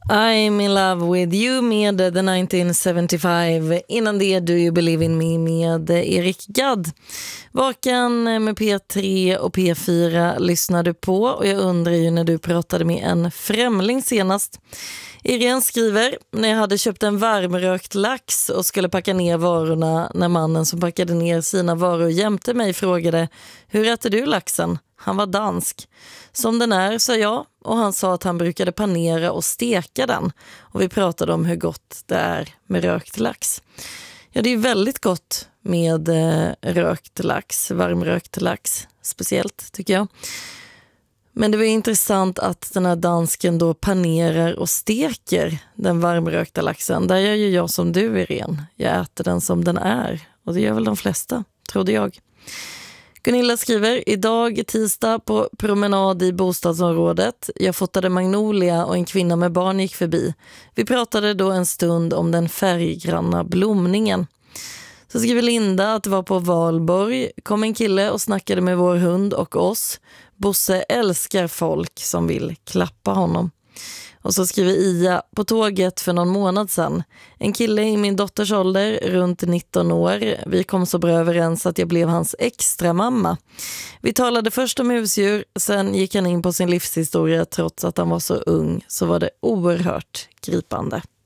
I'm in love with you med The 1975. Innan det Do You Believe in Me med Eric Gadd. Vaken med P3 och P4 lyssnar du på, och jag undrar ju när du pratade med en främling senast. Irene skriver: när jag hade köpt en varmrökt lax och skulle packa ner varorna, när mannen som packade ner sina varor jämte mig frågade: hur äter du laxen? Han var dansk. Som den är, sa jag, och han sa att han brukade panera och steka den. Och vi pratade om hur gott det är med rökt lax. Ja, det är väldigt gott med rökt lax, varmrökt lax speciellt tycker jag. Men det var intressant att den här dansken då panerar och steker den varmrökta laxen. Där gör ju jag som du, Irene. Jag äter den som den är. Och det gör väl de flesta, trodde jag. Gunilla skriver: idag tisdag på promenad i bostadsområdet. Jag fotade magnolia och en kvinna med barn gick förbi. Vi pratade då en stund om den färggranna blomningen. Så skriver Linda att det var på Valborg. Kom en kille och snackade med vår hund och oss. Bosse älskar folk som vill klappa honom. Och så skriver Ia: på tåget för någon månad sedan. En kille i min dotters ålder, runt 19 år. Vi kom så bra överens att jag blev hans extra mamma. Vi talade först om husdjur, sen gick han in på sin livshistoria. Trots att han var så ung så var det oerhört gripande.